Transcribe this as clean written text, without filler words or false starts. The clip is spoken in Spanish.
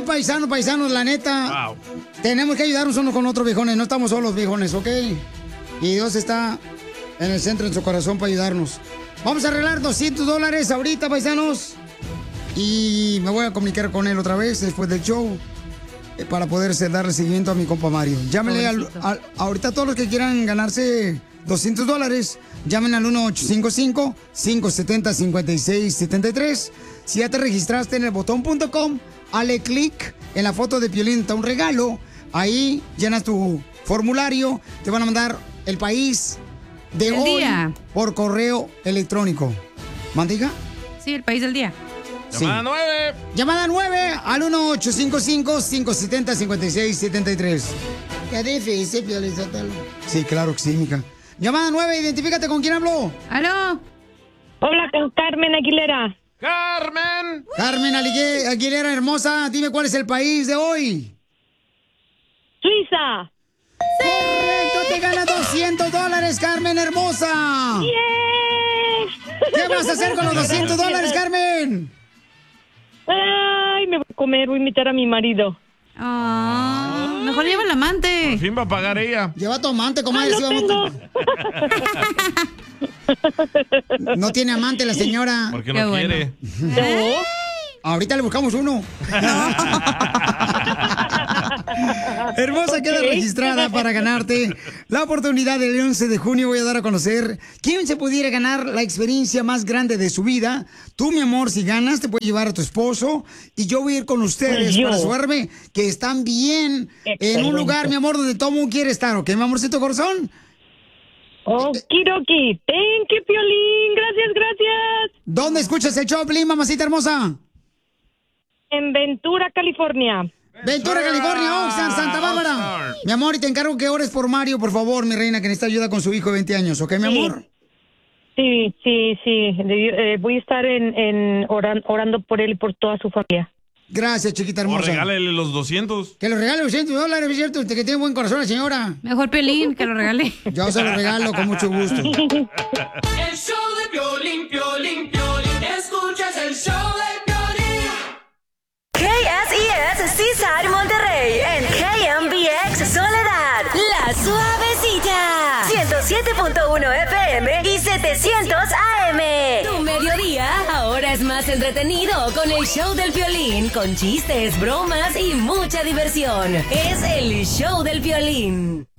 paisanos, la neta. Wow. Tenemos que ayudarnos unos con otros, viejones. No estamos solos, viejones, ¿ok? Y Dios está en el centro de su corazón para ayudarnos. Vamos a arreglar $200 ahorita, paisanos. Y me voy a comunicar con él otra vez después del show para poder darle seguimiento a mi compa Mario. Llámenle ahorita a todos los que quieran ganarse $200. Llamen al 1-855-570-5673. Si ya te registraste en el botón.com, hale clic en la foto de Piolín, está un regalo. Ahí llenas tu formulario. Te van a mandar el país de El hoy día. por correo electrónico. ¿Mandiga? Sí, el país del día. Llamada 9. Llamada 9 al 1-855-570-5673. Qué difícil, Piolín Sotelo. Sí, claro que sí, mija. Llamada 9, identifícate con quién habló. ¡Aló! Hola, con Carmen Aguilera. ¡Carmen! Carmen Aguilera, hermosa, dime cuál es el país de hoy. Suiza. ¡Correcto! ¡Te ganas $200, Carmen, hermosa! ¡Yes! ¿Qué vas a hacer con los $200, Carmen? Ay, me voy a comer, voy a invitar a mi marido. Mejor lleva el amante. Por fin va a pagar ella. Lleva tu amante, comadre. Lo tengo. No tiene amante la señora. Porque Qué no bueno. quiere. No. Ahorita le buscamos uno. Hermosa, queda registrada para ganarte la oportunidad del 11 de junio. Voy a dar a conocer quién se pudiera ganar la experiencia más grande de su vida. Tú, mi amor, si ganas, te puedes llevar a tu esposo. Y yo voy a ir con ustedes Pues yo. para asegurarme que están bien en Excelente. un lugar, mi amor, donde todo mundo quiere estar. ¿Ok, mi amorcito corazón? Okidoki. Thank you, Piolín. Gracias, gracias. ¿Dónde escuchas el show, Piolín, mamacita hermosa? En Ventura, California. Ventura, California, Oxnard, Santa Bárbara. Oxnard. Mi amor, y te encargo que ores por Mario, por favor, mi reina, que necesita ayuda con su hijo de 20 años, ¿ok, mi amor? Sí. Voy a estar orando por él y por toda su familia. Gracias, chiquita O hermosa. regálele los 200. Que lo regale $200, es cierto, que tiene buen corazón la señora. Mejor Piolín, que lo regale. Yo se lo regalo con mucho gusto. El show de Piolín, Piolín, Piolín. Escuchas el show de Piolín. KSES Seaside Monterrey en KMBX Soledad, La Suavecita, 107.1 FM y 700 AM. Tu mediodía ahora es más entretenido con el show del Piolín, con chistes, bromas y mucha diversión. Es el show del Piolín.